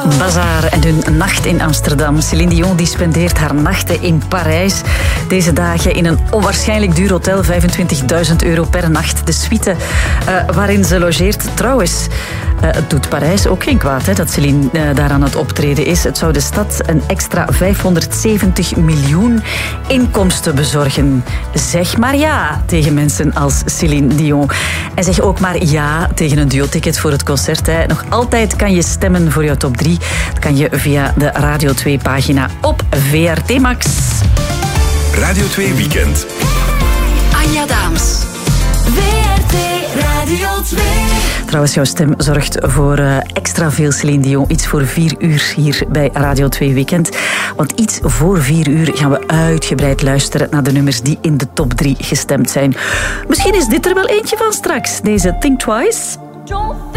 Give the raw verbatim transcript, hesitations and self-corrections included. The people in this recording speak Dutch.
Bazaar en hun nacht in Amsterdam. Céline Dion die spendeert haar nachten in Parijs. Deze dagen in een onwaarschijnlijk duur hotel, vijfentwintigduizend euro per nacht. De suite uh, waarin ze logeert. Trouwens, uh, het doet Parijs ook geen kwaad hè, dat Céline uh, daar aan het optreden is. Het zou de stad een extra vijfhonderdzeventig miljoen inkomsten bezorgen. Zeg maar ja tegen mensen als Céline Dion. En zeg ook maar ja tegen een duo-ticket voor het concert. Hè. Nog altijd kan je stemmen voor jouw top drie. Dat kan je via de Radio twee pagina op V R T Max. Radio twee Weekend. Anja Daams. V R T Radio twee. Trouwens, jouw stem zorgt voor uh, extra veel Céline Dion. Iets voor vier uur hier bij Radio twee Weekend. Want iets voor vier uur gaan we uitgebreid luisteren naar de nummers die in de top drie gestemd zijn. Misschien is dit er wel eentje van straks. Deze Think Twice.